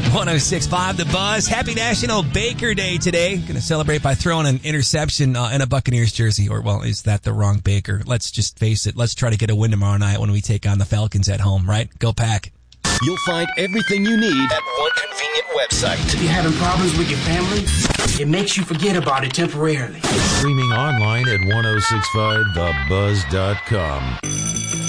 106.5 The Buzz. Happy National Baker Day today. Going to celebrate by throwing an interception in a Buccaneers jersey. Or, well, is that the wrong Baker? Let's just face it. Let's try to get a win tomorrow night when we take on the Falcons at home, right? Go Pack. You'll find everything you need at one convenient website. If you're having problems with your family, it makes you forget about it temporarily. Streaming online at 1065thebuzz.com.